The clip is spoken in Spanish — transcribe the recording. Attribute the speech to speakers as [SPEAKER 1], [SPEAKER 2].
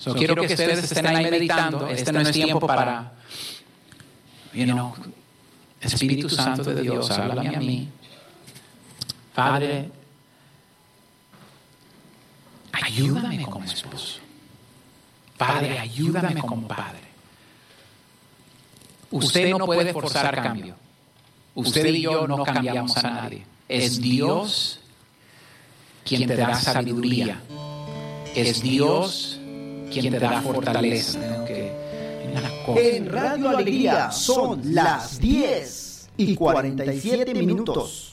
[SPEAKER 1] Quiero que ustedes estén ahí meditando. Este no es tiempo para, Espíritu Santo de Dios, háblame a mí. Padre, ayúdame como esposo. Padre, ayúdame como padre. Usted no puede forzar cambio. Usted y yo no cambiamos a nadie. Es Dios quien te da sabiduría. Es Dios quien te da fortaleza.
[SPEAKER 2] En Radio Alegría son las 10:47 minutos.